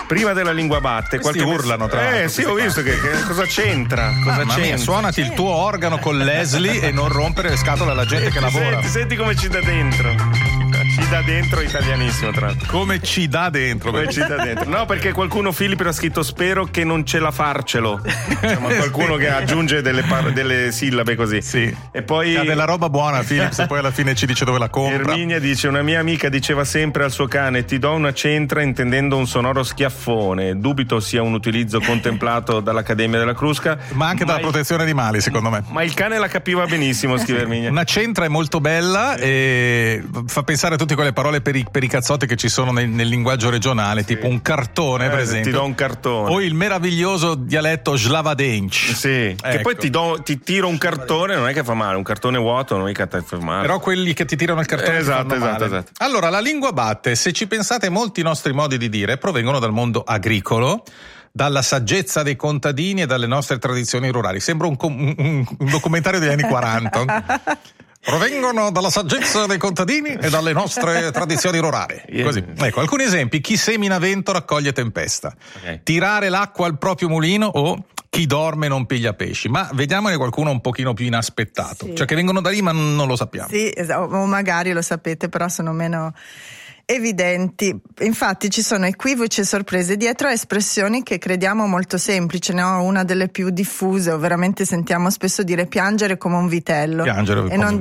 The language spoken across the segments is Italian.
prima della lingua batte. Questi urlano tra l'altro. Sì, ho visto che cosa c'entra. Cosa c'entra? Mia, suonati il tuo organo con Leslie e non rompere le scatole alla gente che lavora. Senti come ci dà dentro. Ci dà dentro italianissimo, tra l'altro. Come ci dà dentro. Come ci dà dentro. No, perché qualcuno, Filippo, ha scritto spero che non ce la farcelo. Insomma, qualcuno che aggiunge delle sillabe così. Sì. E poi ha della roba buona, Philips, e poi alla fine ci dice dove la compra. Erminia dice: una mia amica diceva sempre al suo cane: ti do una centra, intendendo un sonoro schiaffone. Dubito sia un utilizzo contemplato dall'Accademia della Crusca, ma anche dalla protezione animali, secondo me. Ma il cane la capiva benissimo, scrive Erminia. Una centra è molto bella e fa pensare a tutte quelle parole per i cazzotti che ci sono nel linguaggio regionale, tipo un cartone, per esempio. Ti do un cartone. O il meraviglioso dialetto slavadenc. Sì, ecco. Che poi ti tiro un cartone, non è che fa male, un cartone vuoto non è che fa male. Però quelli che ti tirano il cartone esatto. Allora, la lingua batte, se ci pensate, molti nostri modi di dire provengono dal mondo agricolo, dalla saggezza dei contadini e dalle nostre tradizioni rurali. Sembra un documentario degli anni 40. Provengono dalla saggezza dei contadini e dalle nostre tradizioni rurali. Così. Ecco, alcuni esempi: chi semina vento raccoglie tempesta. Okay. Tirare l'acqua al proprio mulino o chi dorme non piglia pesci. Ma vediamone qualcuno un pochino più inaspettato. Sì. Cioè che vengono da lì ma non lo sappiamo. Sì, o magari lo sapete, però sono meno evidenti. Infatti ci sono equivoci e sorprese dietro a espressioni che crediamo molto semplici, no? Una delle più diffuse, o veramente sentiamo spesso dire piangere come un vitello. E non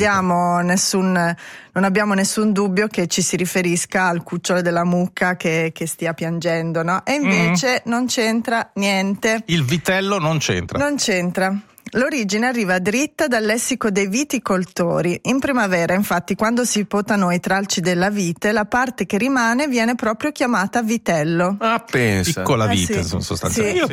abbiamo nessun dubbio che ci si riferisca al cucciolo della mucca che stia piangendo, no? E invece non c'entra niente. Il vitello non c'entra. Non c'entra. L'origine arriva dritta dal lessico dei viticoltori. In primavera, infatti, quando si potano i tralci della vite, la parte che rimane viene proprio chiamata vitello. Ah, pensa. Piccola vite, sì. sostanzialmente. Io